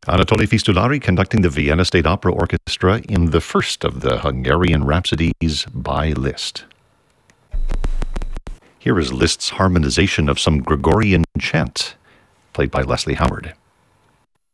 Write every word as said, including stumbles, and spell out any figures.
Anatole Fistulari conducting the Vienna State Opera Orchestra in the first of the Hungarian Rhapsodies by Liszt. Here is Liszt's harmonization of some Gregorian chant, played by Leslie Howard.